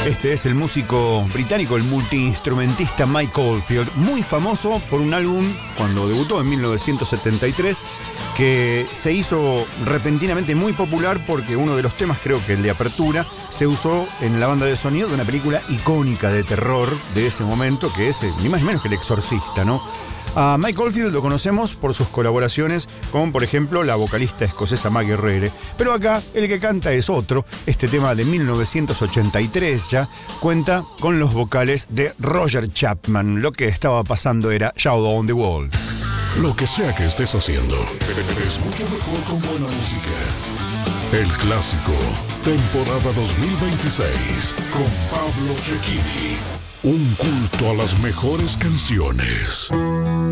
Este es el músico británico, el multiinstrumentista Mike Oldfield, muy famoso por un álbum cuando debutó en 1973, que se hizo repentinamente muy popular porque uno de los temas, creo que el de apertura, se usó en la banda de sonido de una película icónica de terror de ese momento, que es ni más ni menos que El Exorcista, ¿no? A Mike Oldfield lo conocemos por sus colaboraciones con, por ejemplo, la vocalista escocesa Maggie Rere. Pero acá el que canta es otro. Este tema de 1983 ya cuenta con los vocales de Roger Chapman. Lo que estaba pasando era Shadow on the Wall. Lo que sea que estés haciendo, es mucho mejor con buena música. El Clásico, temporada 2026, con Pablo Cecchini. Un culto a las mejores canciones.